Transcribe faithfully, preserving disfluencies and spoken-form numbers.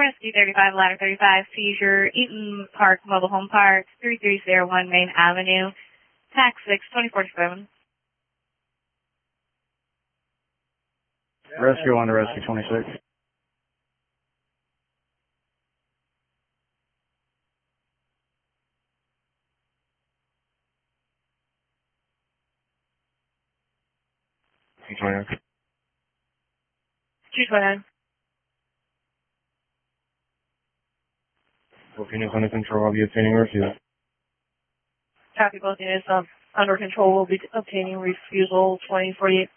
Rescue thirty-five, Ladder thirty-five, seizure, Eaton Park Mobile Home Park, three three zero one Main Avenue, tax six, twenty forty-seven. Rescue one to Rescue twenty-six. two twenty-nine. two twenty-nine. Both units under control. I'll be obtaining refusal. Copy, both units um, under control will be obtaining refusal twenty forty-eight.